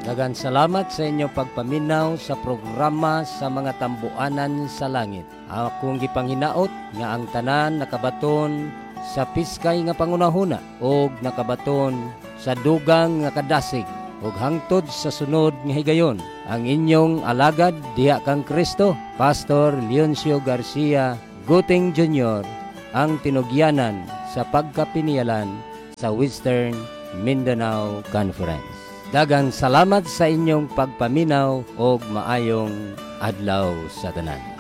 Daghang salamat sa inyong pagpaminaw sa programa sa mga tambuanan sa langit. Akong gipanghinaot nga ang tanan nakabaton sa piskay nga pangunahuna o nakabaton sa dugang nga kadasig ug hangtod sa sunod nga higayon. Ang inyong alagad diha kang Kristo, Pastor Leoncio Garcia Guting Jr., ang tinugyanan sa pagkapinialan sa Western Mindanao Conference. Daghang salamat sa inyong pagpaminaw ug maayong adlaw sa tanan.